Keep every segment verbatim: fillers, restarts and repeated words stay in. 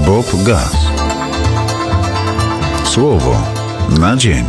Bob Gass. Słowo na dzień.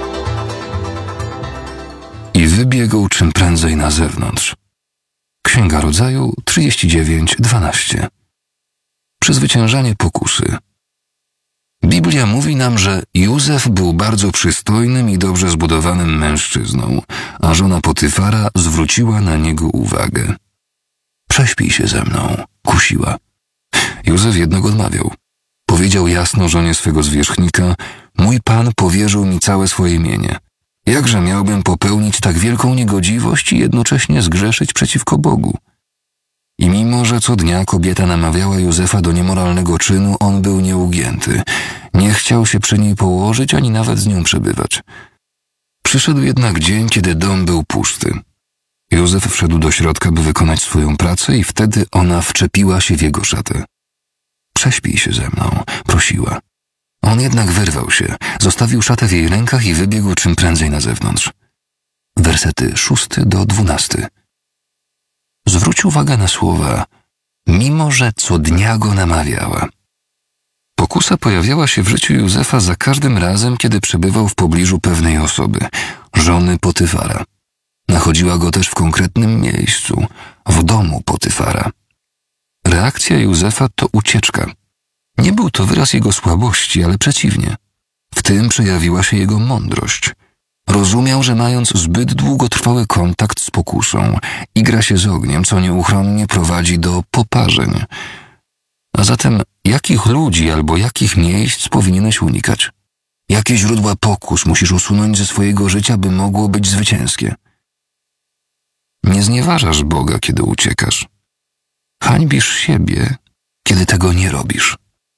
I wybiegł czym prędzej na zewnątrz. Księga Rodzaju trzydzieści dziewięć, dwanaście. Przezwyciężanie pokusy. Biblia mówi nam, że Józef był bardzo przystojnym i dobrze zbudowanym mężczyzną, a żona Potyfara zwróciła na niego uwagę. Prześpij się ze mną, kusiła. Józef jednak odmawiał. Powiedział jasno żonie swego zwierzchnika: mój pan powierzył mi całe swoje mienie. Jakże miałbym popełnić tak wielką niegodziwość i jednocześnie zgrzeszyć przeciwko Bogu? I mimo, że co dnia kobieta namawiała Józefa do niemoralnego czynu, on był nieugięty. Nie chciał się przy niej położyć, ani nawet z nią przebywać. Przyszedł jednak dzień, kiedy dom był pusty. Józef wszedł do środka, by wykonać swoją pracę, i wtedy ona wczepiła się w jego szatę. Prześpij się ze mną, prosiła. On jednak wyrwał się, zostawił szatę w jej rękach i wybiegł czym prędzej na zewnątrz. Wersety szósty do dwunasty. Zwróć uwagę na słowa, mimo że co dnia go namawiała. Pokusa pojawiała się w życiu Józefa za każdym razem, kiedy przebywał w pobliżu pewnej osoby, żony Potyfara. Nachodziła go też w konkretnym miejscu, w domu Potyfara. Reakcja Józefa to ucieczka. Nie był to wyraz jego słabości, ale przeciwnie. W tym przejawiła się jego mądrość. Rozumiał, że mając zbyt długotrwały kontakt z pokusą, igra się z ogniem, co nieuchronnie prowadzi do poparzeń. A zatem jakich ludzi albo jakich miejsc powinieneś unikać? Jakie źródła pokus musisz usunąć ze swojego życia, by mogło być zwycięskie? Nie znieważasz Boga, kiedy uciekasz. Hańbisz siebie, kiedy tego nie robisz.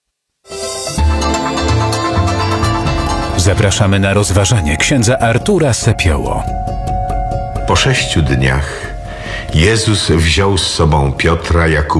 Zapraszamy na rozważanie księdza Artura Sepioło. Po sześciu dniach Jezus wziął z sobą Piotra, Jakuba